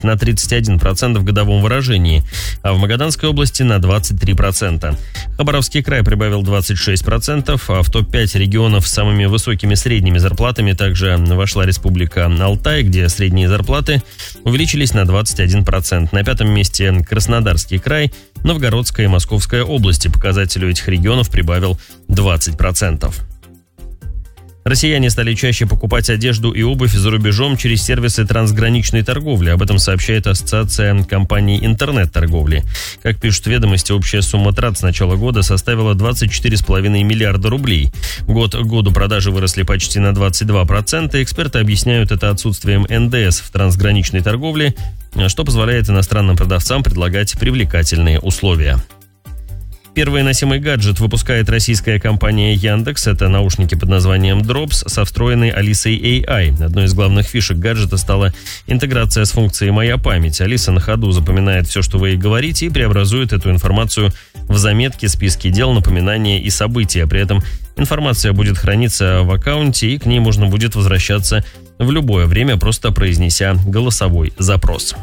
на 31% в годовом выражении, а в Магаданской области на 23%. Хабаровский край прибавил 26%, а в топ-5 регионов с самыми высокими средними зарплатами также вошла Республика Алтай, где средние зарплаты увеличились на 21%. На пятом месте Краснодарский край, Новгородская и Московская области. Показатель у этих регионов прибавил 20%. Россияне стали чаще покупать одежду и обувь за рубежом через сервисы трансграничной торговли. Об этом сообщает Ассоциация компаний интернет-торговли. Как пишут ведомости, общая сумма трат с начала года составила 24,5 миллиарда рублей. Год к году продажи выросли почти на 22%. Эксперты объясняют это отсутствием НДС в трансграничной торговле, что позволяет иностранным продавцам предлагать привлекательные условия. Первый носимый гаджет выпускает российская компания Яндекс. Это наушники под названием Drops со встроенной Алисой AI. Одной из главных фишек гаджета стала интеграция с функцией «Моя память». Алиса на ходу запоминает все, что вы ей говорите, и преобразует эту информацию в заметки, списки дел, напоминания и события. При этом информация будет храниться в аккаунте, и к ней можно будет возвращаться в любое время, просто произнеся голосовой запрос.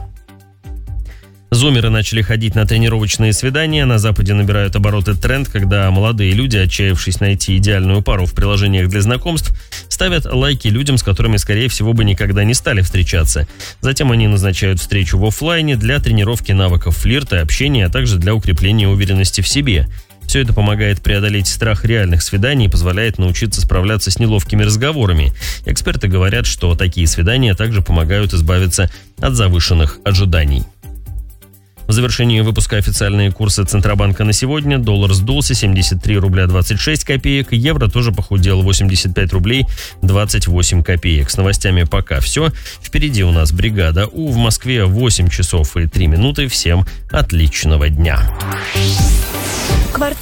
Зумеры начали ходить на тренировочные свидания. На Западе набирают обороты тренд, когда молодые люди, отчаявшись найти идеальную пару в приложениях для знакомств, ставят лайки людям, с которыми, скорее всего, бы никогда не стали встречаться. Затем они назначают встречу в офлайне для тренировки навыков флирта и общения, а также для укрепления уверенности в себе. Все это помогает преодолеть страх реальных свиданий и позволяет научиться справляться с неловкими разговорами. Эксперты говорят, что такие свидания также помогают избавиться от завышенных ожиданий. В завершении выпуска официальные курсы Центробанка на сегодня. Доллар сдулся 73 рубля 26 копеек. Евро тоже похудел 85 рублей 28 копеек. С новостями пока все. Впереди у нас бригада У. В Москве 8 часов и 3 минуты. Всем отличного дня.